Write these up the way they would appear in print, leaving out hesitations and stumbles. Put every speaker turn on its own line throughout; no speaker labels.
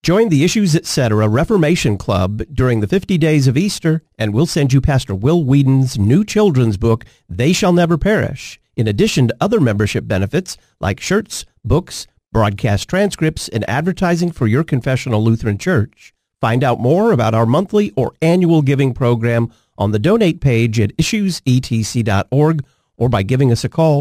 Join the Issues Etc. Reformation Club during the 50 days of Easter, and we'll send you Pastor Will Whedon's new children's book, They Shall Never Perish, in addition to other membership benefits like shirts, books, broadcast transcripts, and advertising for your confessional Lutheran church. Find out more about our monthly or annual giving program on the donate page at issuesetc.org or by giving us a call,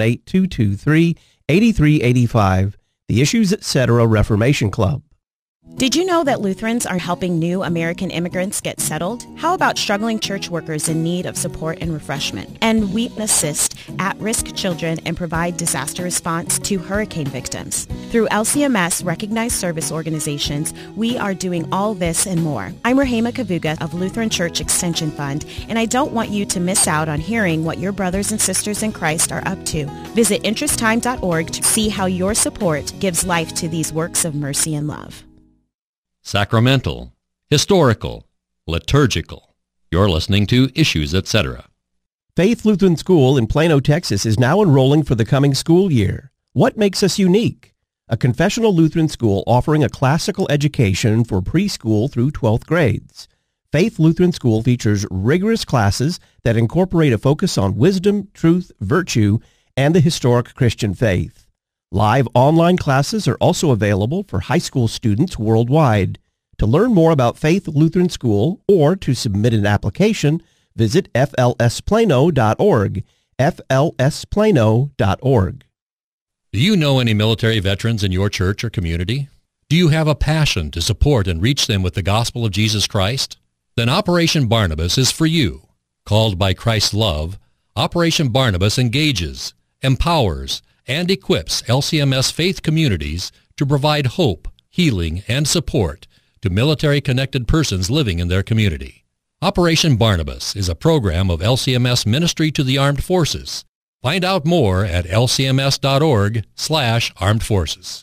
618-223-8385, the Issues Etc. Reformation Club.
Did you know that Lutherans are helping new American immigrants get settled? How about struggling church workers in need of support and refreshment? And we assist at-risk children and provide disaster response to hurricane victims. Through LCMS recognized service organizations, we are doing all this and more. I'm Rahema Kavuga of Lutheran Church Extension Fund, and I don't want you to miss out on hearing what your brothers and sisters in Christ are up to. Visit interesttime.org to see how your support gives life to these works of mercy and love.
Sacramental, historical, liturgical. You're listening to Issues Etc.
Faith Lutheran School in Plano, Texas is now enrolling for the coming school year. What makes us unique? A confessional Lutheran school offering a classical education for preschool through 12th grades. Faith Lutheran School features rigorous classes that incorporate a focus on wisdom, truth, virtue, and the historic Christian faith. Live online classes are also available for high school students worldwide. To learn more about Faith Lutheran School or to submit an application, visit flsplano.org, flsplano.org.
Do you know any military veterans in your church or community? Do you have a passion to support and reach them with the gospel of Jesus Christ? Then Operation Barnabas is for you. Called by Christ's love, Operation Barnabas engages, empowers, and equips LCMS faith communities to provide hope, healing, and support to military-connected persons living in their community. Operation Barnabas is a program of LCMS Ministry to the Armed Forces. Find out more at lcms.org/armed forces.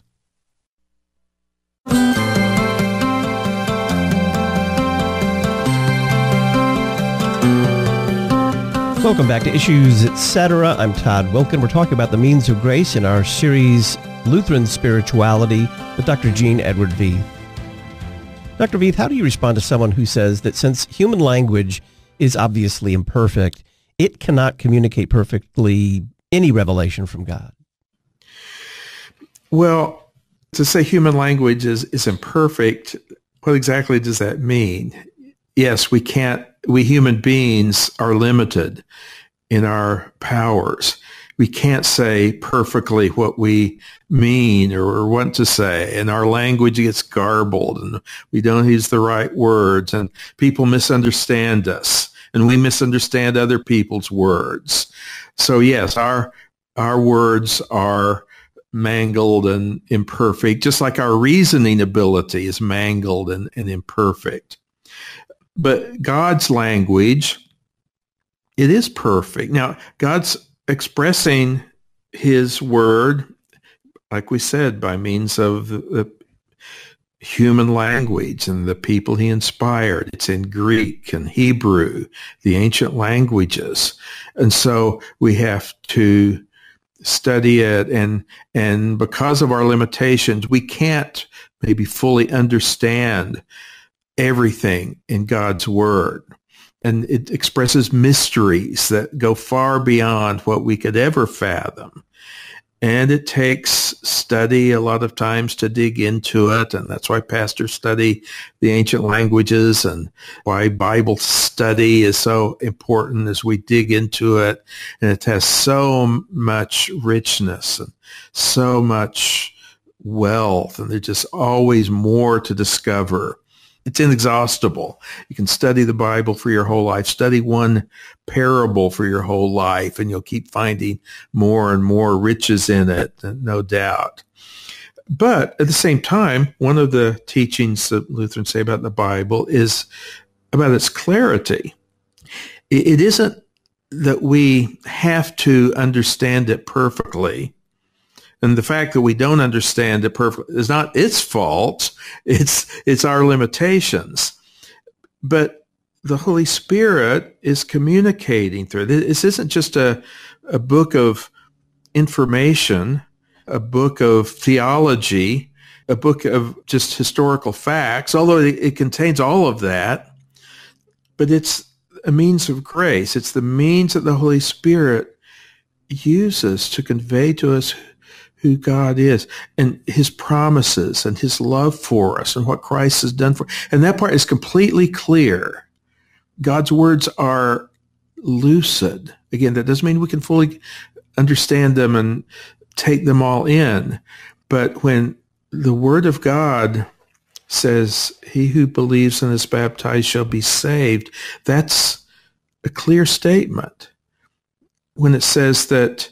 Welcome back to Issues Etc. I'm Todd Wilkin. We're talking about the means of grace in our series Lutheran Spirituality with Dr. Gene Edward Veith. Dr. Veith, how do you respond to someone who says that since human language is obviously imperfect, it cannot communicate perfectly any revelation from God?
Well, to say human language is imperfect, what exactly does that mean? Yes, we human beings are limited in our powers. We can't say perfectly what we mean or want to say, and our language gets garbled, and we don't use the right words, and people misunderstand us, and we misunderstand other people's words. So yes, our words are mangled and imperfect, just like our reasoning ability is mangled and imperfect. But God's language, it is perfect. Now, God's expressing his word, like we said, by means of the human language and the people he inspired. It's in Greek and Hebrew, the ancient languages. And so we have to study it, and because of our limitations, we can't maybe fully understand everything in God's word. And it expresses mysteries that go far beyond what we could ever fathom. And it takes study a lot of times to dig into it. And that's why pastors study the ancient languages and why Bible study is so important as we dig into it. And it has so much richness and so much wealth. And there's just always more to discover. It's inexhaustible. You can study the Bible for your whole life, study one parable for your whole life, and you'll keep finding more and more riches in it, no doubt. But at the same time, one of the teachings that Lutherans say about the Bible is about its clarity. It isn't that we have to understand it perfectly. And the fact that we don't understand it perfectly is not its fault. It's our limitations. But the Holy Spirit is communicating through it. This isn't just a book of information, a book of theology. a book of just historical facts, although it contains all of that, but it's a means of grace. It's the means that the Holy Spirit uses to convey to us who God is and his promises and his love for us and what Christ has done for us. And that part is completely clear. God's words are lucid. Again, that doesn't mean we can fully understand them and take them all in. But when the Word of God says, he who believes and is baptized shall be saved, that's a clear statement. When it says that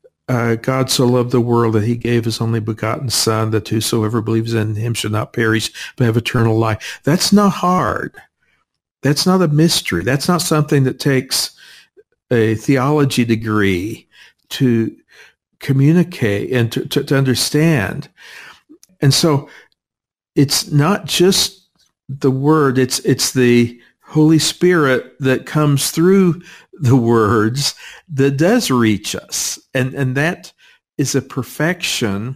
God so loved the world that he gave his only begotten Son, that whosoever believes in him shall not perish but have eternal life, that's not hard. That's not a mystery. That's not something that takes a theology degree to communicate and to understand. And so it's not just the Word, it's the Holy Spirit that comes through the words that does reach us. And that is a perfection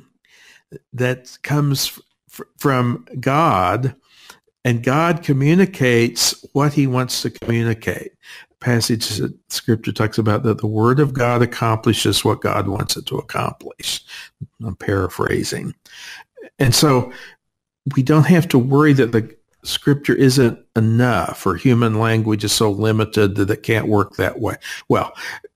that comes from God, and God communicates what he wants to communicate. Passage of Scripture talks about that the Word of God accomplishes what God wants it to accomplish. I'm paraphrasing. And so we don't have to worry that the Scripture isn't enough, or human language is so limited that it can't work that way. Well,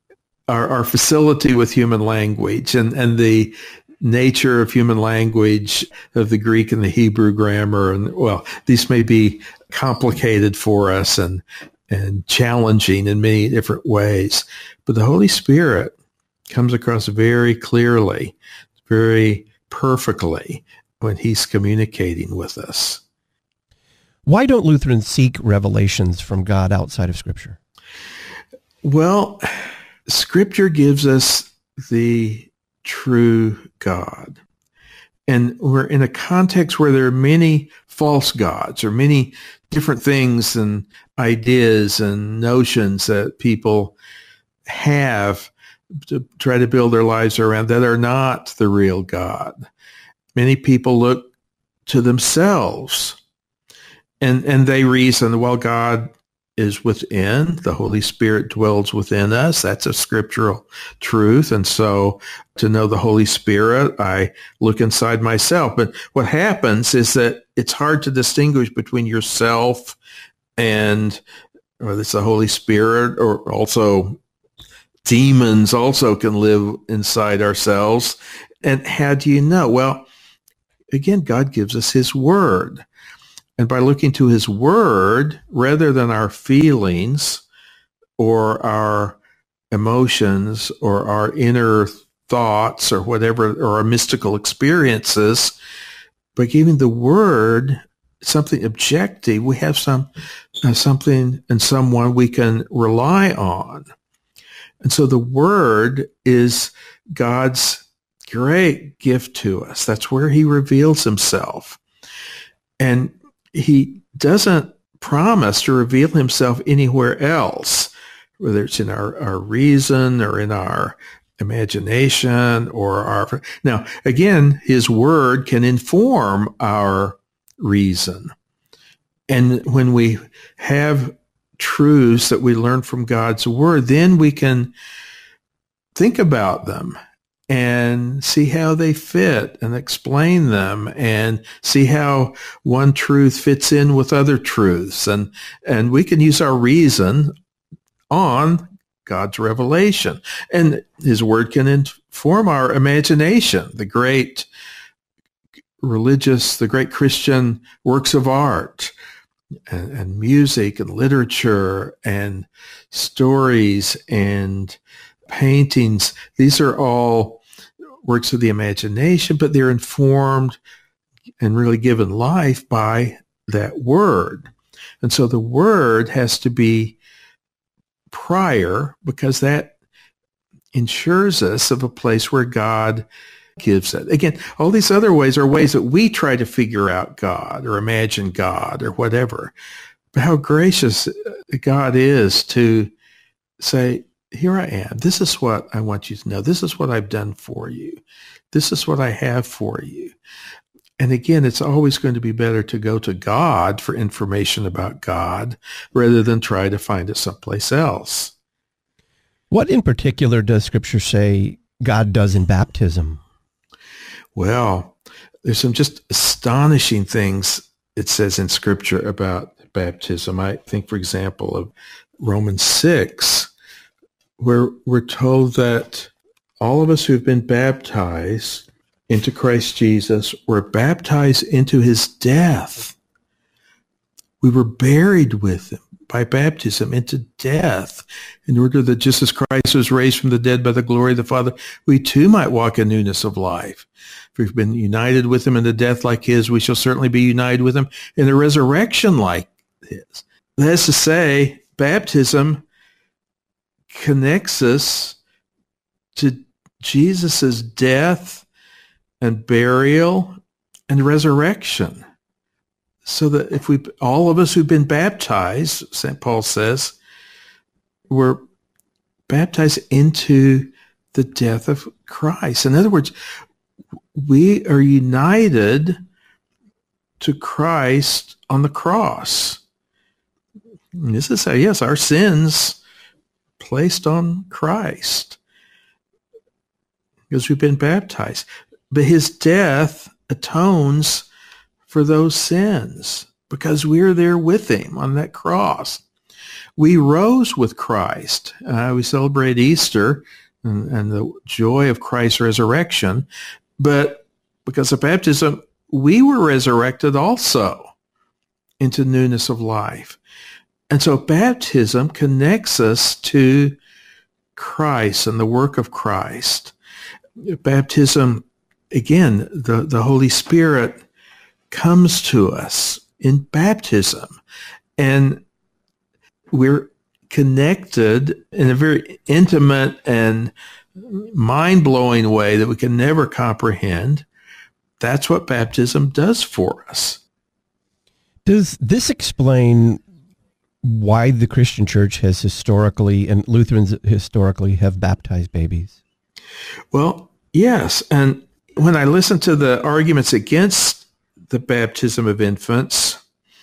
our facility with human language and the nature of human language, of the Greek and the Hebrew grammar, and well, these may be complicated for us and challenging in many different ways. But the Holy Spirit comes across very clearly, very perfectly when he's communicating with us.
Why don't Lutherans seek revelations from God outside of Scripture?
Well, Scripture gives us the true God. And we're in a context where there are many false gods, or many different things and ideas and notions that people have to try to build their lives around that are not the real God. Many people look to themselves and they reason, well, God is within, the Holy Spirit dwells within us. That's a scriptural truth. And so to know the Holy Spirit, I look inside myself. But what happens is that it's hard to distinguish between yourself and whether it's the Holy Spirit, or also demons also can live inside ourselves. And how do you know? Well, again, God gives us his word. And by looking to his word, rather than our feelings or our emotions or our inner thoughts or whatever, or our mystical experiences, by giving the word something objective, we have something and someone we can rely on. And so the word is God's great gift to us. That's where he reveals himself. And he doesn't promise to reveal himself anywhere else, whether it's in our reason or in our imagination or our... Now, again, his word can inform our reason. And when we have truths that we learn from God's word, then we can think about them and see how they fit and explain them and see how one truth fits in with other truths. And we can use our reason on God's revelation. And his word can inform our imagination, the great religious, the great Christian works of art and music and literature and stories and paintings. These are all works of the imagination, but they're informed and really given life by that word. And so the word has to be prior, because that ensures us of a place where God gives it. Again, all these other ways are ways that we try to figure out God or imagine God or whatever. But how gracious God is to say, here I am. This is what I want you to know. This is what I've done for you. This is what I have for you. And again, it's always going to be better to go to God for information about God rather than try to find it someplace else.
What in particular does Scripture say God does in baptism?
Well, there's some just astonishing things it says in Scripture about baptism. I think, for example, of Romans 6, where we're told that all of us who've been baptized into Christ Jesus were baptized into his death. We were buried with him by baptism into death, in order that just as Christ was raised from the dead by the glory of the Father, we too might walk in newness of life. If we've been united with him in a death like his, we shall certainly be united with him in a resurrection like his. That is to say, baptism connects us to Jesus' death and burial and resurrection. So that if all of us who've been baptized, St. Paul says, were baptized into the death of Christ. In other words, we are united to Christ on the cross. And this is how, yes, our sins placed on Christ because we've been baptized. But his death atones for those sins because we're there with him on that cross. We rose with Christ. We celebrate Easter and the joy of Christ's resurrection. But because of baptism, we were resurrected also into newness of life. And so baptism connects us to Christ and the work of Christ. Baptism, again, the Holy Spirit comes to us in baptism, and we're connected in a very intimate and mind-blowing way that we can never comprehend. That's what baptism does for us.
Does this explain why the Christian Church has historically, and Lutherans historically, have baptized babies?
Well, yes. And when I listen to the arguments against the baptism of infants,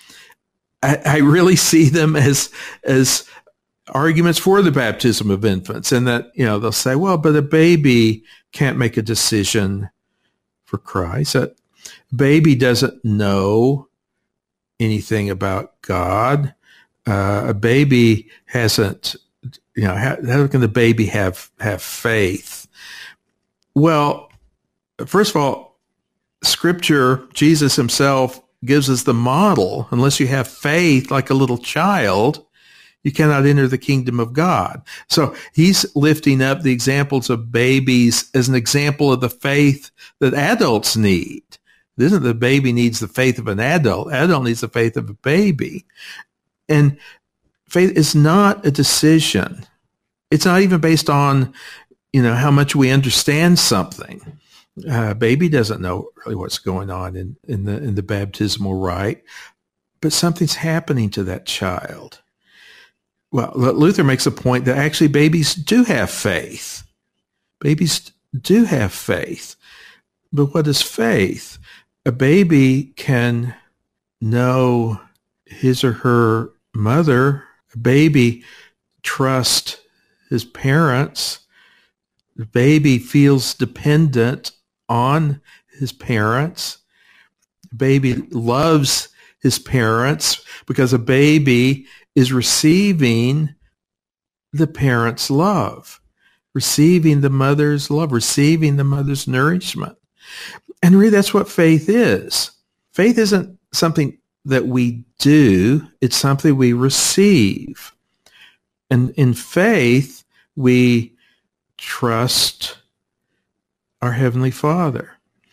I really see them as arguments for the baptism of infants, and that, they'll say, well, but a baby can't make a decision for Christ. A baby doesn't know anything about God. A baby hasn't, how can the baby have faith? Well, first of all, Scripture, Jesus himself gives us the model. Unless you have faith like a little child, you cannot enter the kingdom of God. So he's lifting up the examples of babies as an example of the faith that adults need. It isn't the baby needs the faith of an adult. Adult needs the faith of a baby. And faith is not a decision. It's not even based on, how much we understand something. Baby doesn't know really what's going on in the baptismal rite, but something's happening to that child. Well, Luther makes a point that actually babies do have faith. Babies do have faith. But what is faith? A baby can know his or her mother. A baby trusts his parents. The baby feels dependent on his parents. The baby loves his parents because a baby is receiving the parents' love, receiving the mother's love, receiving the mother's nourishment. And really, that's what faith is. Faith isn't something that we do, it's something we receive. And in faith, we trust our Heavenly Father.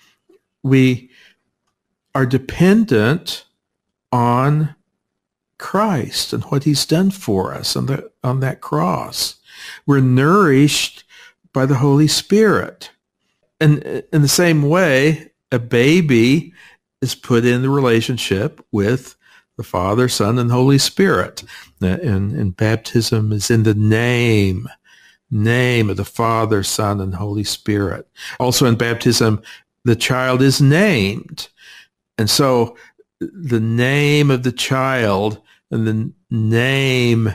We are dependent on Christ and what he's done for us on that cross. We're nourished by the Holy Spirit. And in the same way, a baby is put in the relationship with the Father, Son, and Holy Spirit. And baptism is in the name of the Father, Son, and Holy Spirit. Also in baptism, the child is named. And so the name of the child and the name,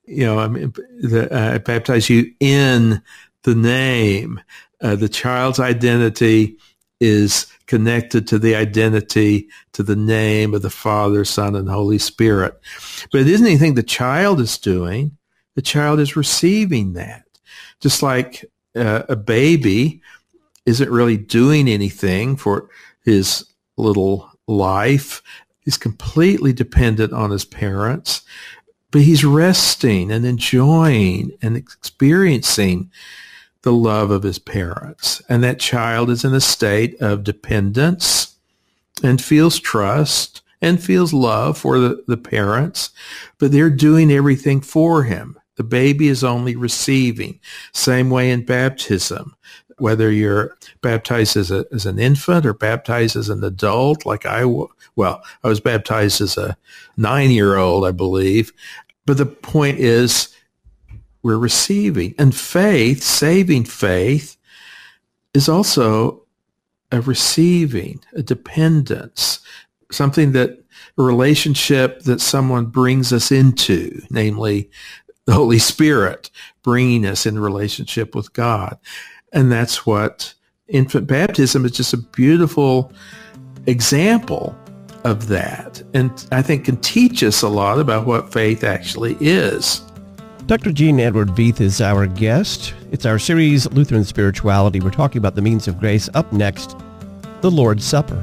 I baptize you in the name. The child's identity is connected to the identity, to the name of the Father, Son, and Holy Spirit. But it isn't anything the child is doing. The child is receiving that. Just like a baby isn't really doing anything for his little life. He's completely dependent on his parents, but he's resting and enjoying and experiencing the love of his parents. And that child is in a state of dependence and feels trust and feels love for the parents, but they're doing everything for him. The baby is only receiving. Same way in baptism. Whether you're baptized as an infant or baptized as an adult, like I was baptized as a 9-year-old, I believe. But the point is, we're receiving. And faith, saving faith, is also a receiving, a dependence, a relationship that someone brings us into, namely the Holy Spirit bringing us in relationship with God. And that's what infant baptism is, just a beautiful example of that. And I think can teach us a lot about what faith actually is.
Dr. Gene Edward Veith is our guest. It's our series, Lutheran Spirituality. We're talking about the means of grace. Up next, the Lord's Supper.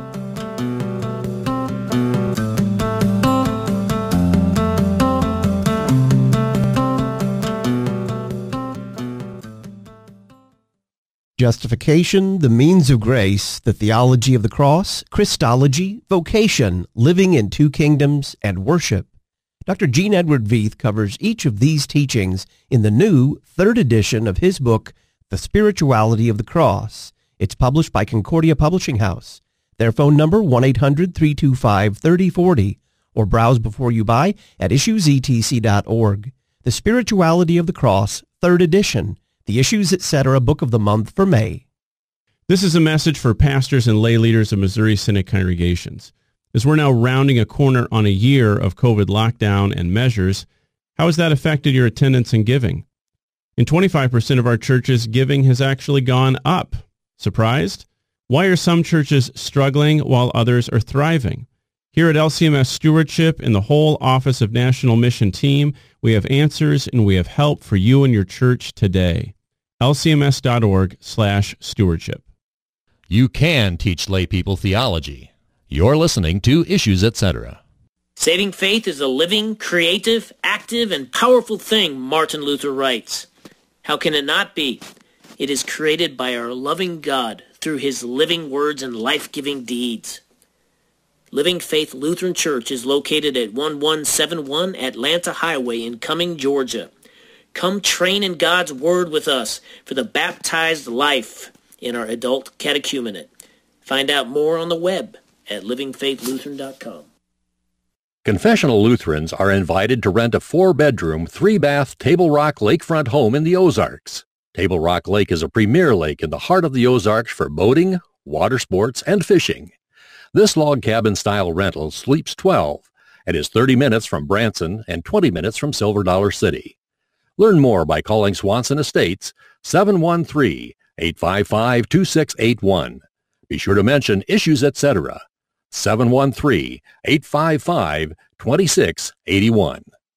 Justification, the means of grace, the theology of the cross, Christology, vocation, living in two kingdoms, and worship. Dr. Gene Edward Veith covers each of these teachings in the new 3rd edition of his book, The Spirituality of the Cross. It's published by Concordia Publishing House. Their phone number, 1-800-325-3040, or browse before you buy at issuesetc.org. The Spirituality of the Cross, 3rd edition, the Issues Etc. Book of the Month for May.
This is a message for pastors and lay leaders of Missouri Synod congregations. As we're now rounding a corner on a year of COVID lockdown and measures, how has that affected your attendance and giving? In 25% of our churches, giving has actually gone up. Surprised? Why are some churches struggling while others are thriving? Here at LCMS Stewardship and the whole Office of National Mission team, we have answers and we have help for you and your church today. lcms.org/stewardship.
You can teach lay people theology. You're listening to Issues Etc.
Saving faith is a living, creative, active, and powerful thing, Martin Luther writes. How can it not be? It is created by our loving God through his living words and life-giving deeds. Living Faith Lutheran Church is located at 1171 Atlanta Highway in Cumming, Georgia. Come train in God's Word with us for the baptized life in our adult catechumenate. Find out more on the web at livingfaithlutheran.com.
Confessional Lutherans are invited to rent a 4-bedroom, 3-bath Table Rock lakefront home in the Ozarks. Table Rock Lake is a premier lake in the heart of the Ozarks for boating, water sports, and fishing. This log cabin-style rental sleeps 12 and is 30 minutes from Branson and 20 minutes from Silver Dollar City. Learn more by calling Swanson Estates 713-855-2681. Be sure to mention Issues Etc. 713-855-2681.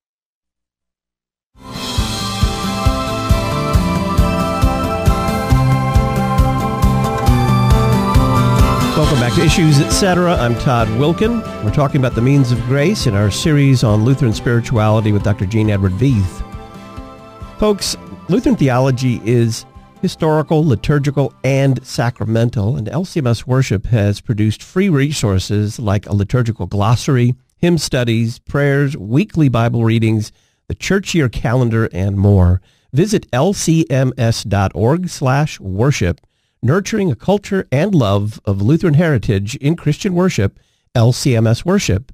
Welcome back to Issues Etc. I'm Todd Wilkin. We're talking about the means of grace in our series on Lutheran spirituality with Dr. Gene Edward Veith. Folks, Lutheran theology is historical, liturgical, and sacramental, and LCMS Worship has produced free resources like a liturgical glossary, hymn studies, prayers, weekly Bible readings, the church year calendar, and more. Visit lcms.org/worship, nurturing a culture and love of Lutheran heritage in Christian worship, LCMS Worship,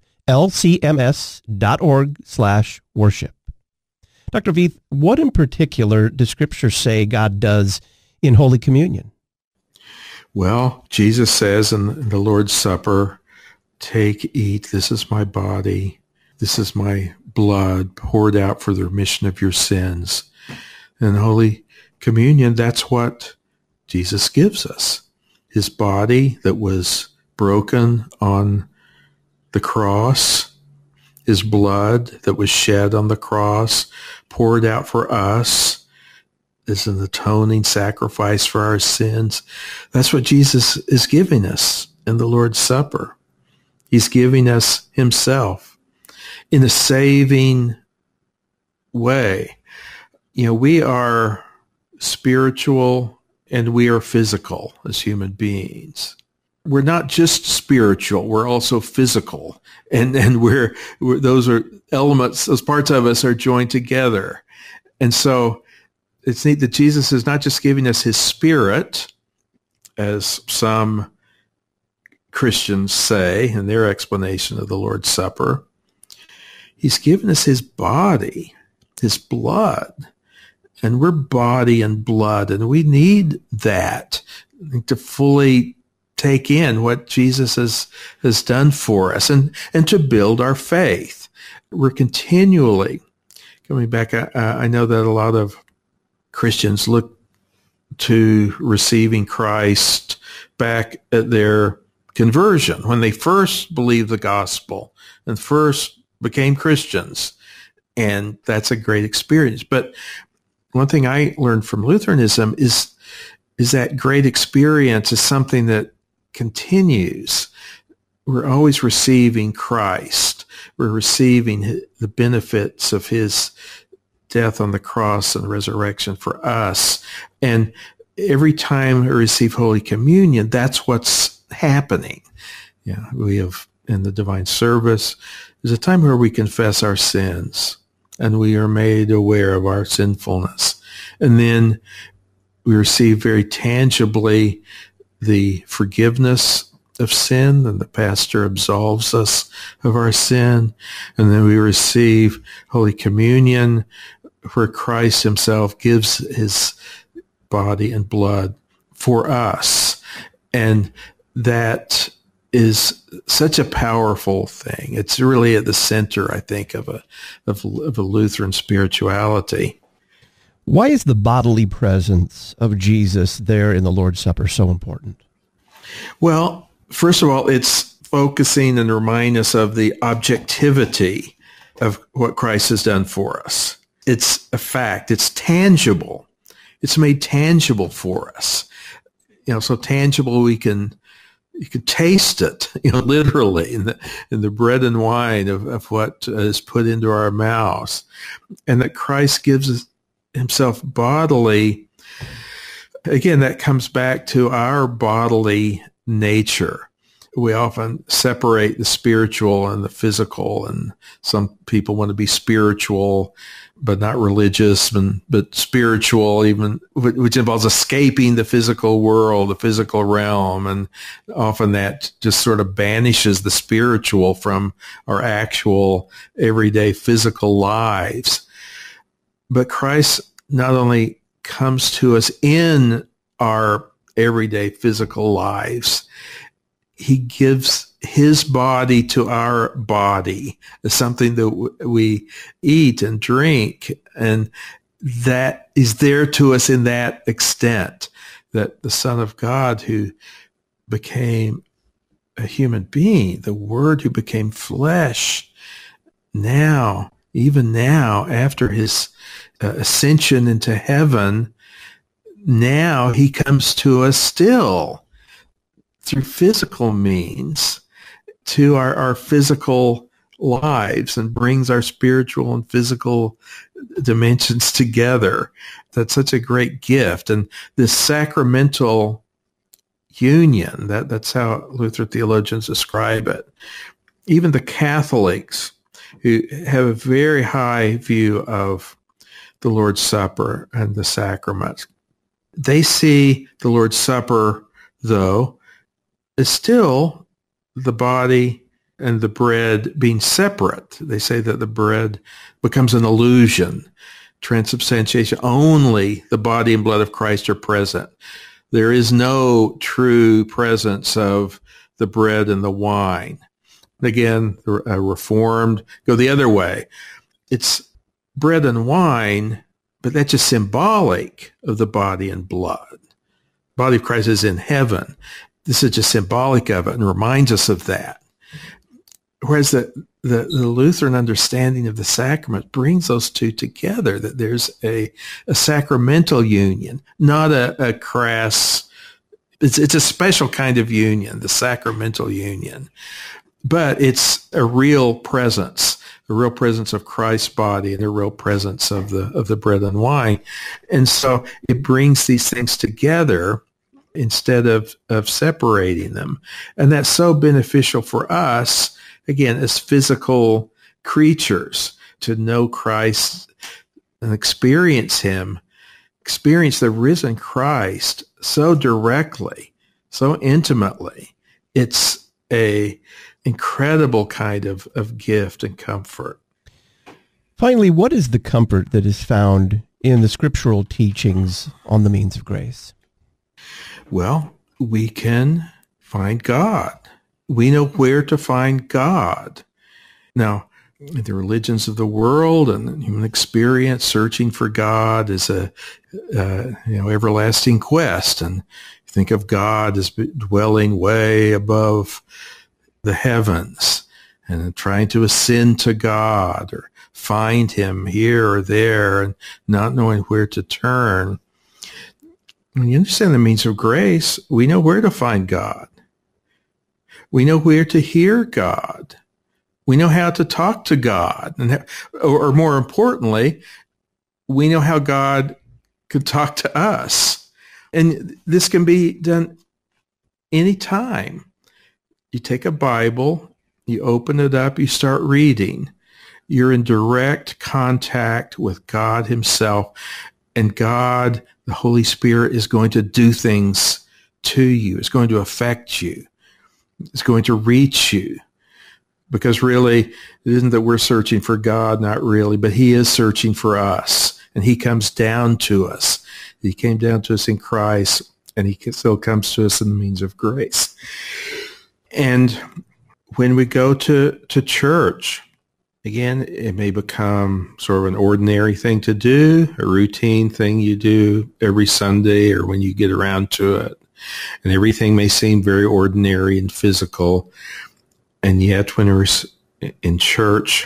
lcms.org/worship. Dr. Veith, what in particular does Scripture say God does in Holy Communion?
Well, Jesus says in the Lord's Supper, take, eat, this is my body, this is my blood poured out for the remission of your sins. And Holy Communion, that's what Jesus gives us. His body that was broken on the cross, his blood that was shed on the cross, poured out for us as an atoning sacrifice for our sins. That's what Jesus is giving us in the Lord's Supper. He's giving us himself in a saving way. You know, we are spiritual and we are physical as human beings. We're not just spiritual, we're also physical. And we're those are elements, those parts of us are joined together. And so it's neat that Jesus is not just giving us his spirit, as some Christians say in their explanation of the Lord's Supper. He's given us his body, his blood, and we're body and blood, and we need that to fully take in what Jesus has done for us and to build our faith. We're continually coming back. I know that a lot of Christians look to receiving Christ back at their conversion, when they first believed the gospel and first became Christians. And that's a great experience. But one thing I learned from Lutheranism is that great experience is something that continues. We're always receiving Christ. We're receiving the benefits of his death on the cross and resurrection for us. And every time we receive Holy Communion, that's what's happening. Yeah, we have in the divine service, there's a time where we confess our sins and we are made aware of our sinfulness. And then we receive very tangibly the forgiveness of sin, and the pastor absolves us of our sin. And then we receive Holy Communion, where Christ himself gives his body and blood for us. And that is such a powerful thing. It's really at the center, I think, of a Lutheran spirituality.
Why is the bodily presence of Jesus there in the Lord's Supper so important?
Well, first of all, it's focusing and reminding us of the objectivity of what Christ has done for us. It's a fact. It's tangible. It's made tangible for us. You know, so tangible you can taste it, you know, literally in the bread and wine of what is put into our mouths. And that Christ gives us himself bodily. Again, that comes back to our bodily nature. We often separate the spiritual and the physical, and some people want to be spiritual but not religious, but spiritual, even, which involves escaping the physical world, the physical realm. And often that just sort of banishes the spiritual from our actual everyday physical lives. But Christ not only comes to us in our everyday physical lives, he gives his body to our body as something that we eat and drink. And that is there to us in that extent, that the Son of God who became a human being, the Word who became flesh, now, even now, after his ascension into heaven, now he comes to us still through physical means to our physical lives and brings our spiritual and physical dimensions together. That's such a great gift. And this sacramental union, that's how Lutheran theologians describe it. Even the Catholics, who have a very high view of the Lord's Supper and the sacraments, they see the Lord's Supper, though, is still the body and the bread being separate. They say that the bread becomes an illusion, transubstantiation. Only the body and blood of Christ are present. There is no true presence of the bread and the wine. again, Reformed go the other way. It's bread and wine, but that's just symbolic of the body and blood. The body of Christ is in heaven. This is just symbolic of it and reminds us of that. Whereas the Lutheran understanding of the sacrament brings those two together, that there's a sacramental union, not a crass, it's a special kind of union, the sacramental union. But it's a real presence of Christ's body and a real presence of the bread and wine. And so it brings these things together instead of separating them. And that's so beneficial for us, again, as physical creatures, to know Christ and experience him, experience the risen Christ so directly, so intimately. It's a incredible kind of gift and comfort.
Finally, what is the comfort that is found in the scriptural teachings on the means of grace?
Well, we can find God. We know where to find God. Now, the religions of the world and human experience, searching for God is a everlasting quest. And you think of God as dwelling way above the heavens and trying to ascend to God or find him here or there and not knowing where to turn. When you understand the means of grace, we know where to find God. We know where to hear God. We know how to talk to God. Or more importantly, we know how God could talk to us. And this can be done anytime. You take a Bible, you open it up, you start reading. You're in direct contact with God himself, and God, the Holy Spirit, is going to do things to you. It's going to affect you. It's going to reach you. Because really, it isn't that we're searching for God, not really, but he is searching for us, and he comes down to us. He came down to us in Christ, and he still comes to us in the means of grace. And when we go to church, again, it may become sort of an ordinary thing to do, a routine thing you do every Sunday or when you get around to it. And everything may seem very ordinary and physical. And yet when we're in church,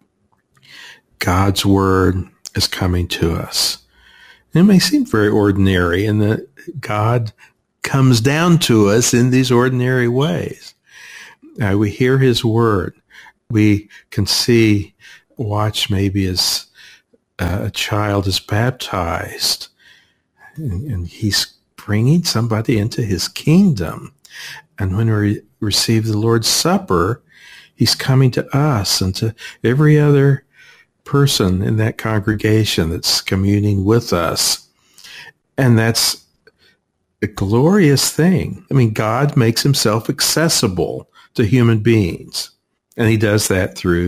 God's word is coming to us. And it may seem very ordinary, and that God comes down to us in these ordinary ways. We hear his word. We can watch maybe as a child is baptized, and he's bringing somebody into his kingdom. And when we receive the Lord's Supper, he's coming to us and to every other person in that congregation that's communing with us. And that's a glorious thing. I mean, God makes himself accessible to human beings. And he does that through